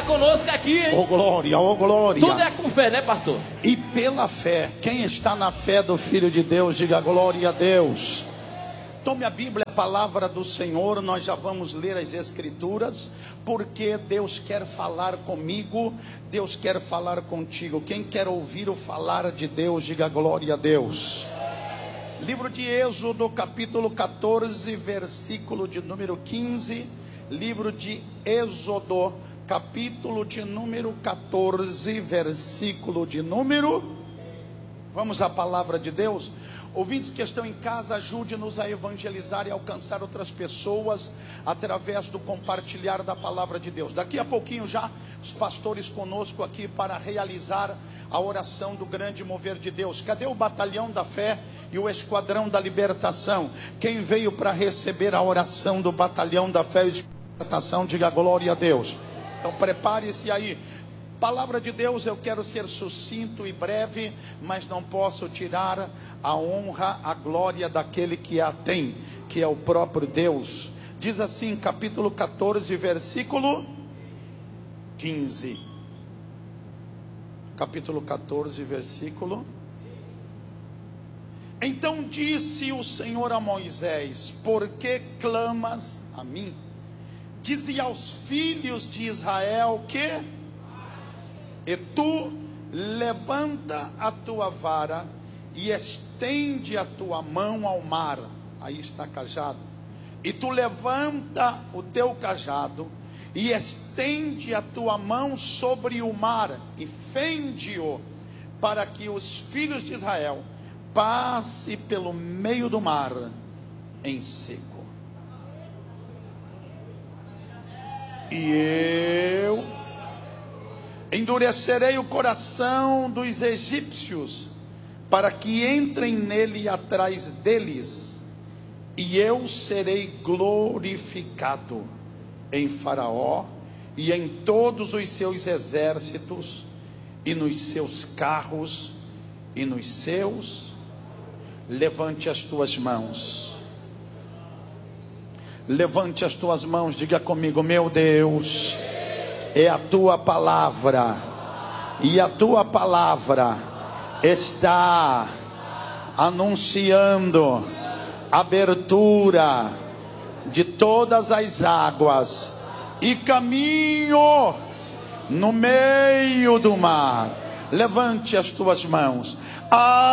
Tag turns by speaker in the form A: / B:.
A: conosco aqui, hein?
B: Oh glória, oh glória.
A: Tudo é com fé, né, pastor?
B: E pela fé, quem está na fé do Filho de Deus, diga glória a Deus. Tome a Bíblia, a palavra do Senhor. Nós já vamos ler as Escrituras, porque Deus quer falar comigo, Deus quer falar contigo. Quem quer ouvir o falar de Deus, diga glória a Deus. Livro de Êxodo, capítulo 14, versículo de número 15. Livro de Êxodo, capítulo de número 14, versículo de número... Vamos à palavra de Deus. Ouvintes que estão em casa, ajude-nos a evangelizar e alcançar outras pessoas através do compartilhar da palavra de Deus. Daqui a pouquinho já os pastores conosco aqui para realizar a oração do grande mover de Deus. Cadê o batalhão da fé e o esquadrão da libertação? Quem veio para receber a oração do batalhão da fé e da libertação, diga glória a Deus. Então prepare-se aí. Palavra de Deus, eu quero ser sucinto e breve, mas não posso tirar a honra, a glória daquele que a tem, que é o próprio Deus. Diz assim, capítulo 14, versículo 15. Capítulo 14, versículo. Então disse o Senhor a Moisés: por que clamas a mim? Dize aos filhos de Israel que... E tu levanta a tua vara e estende a tua mão ao mar. Aí está cajado. E tu levanta o teu cajado e estende a tua mão sobre o mar e fende-o, para que os filhos de Israel passe pelo meio do mar em seco. E eu endurecerei o coração dos egípcios, para que entrem nele atrás deles, e eu serei glorificado em Faraó e em todos os seus exércitos, e nos seus carros e nos seus... Levante as tuas mãos. Levante as tuas mãos, diga comigo: meu Deus, é a tua palavra, e a tua palavra está anunciando abertura de todas as águas e caminho no meio do mar. Levante as tuas mãos.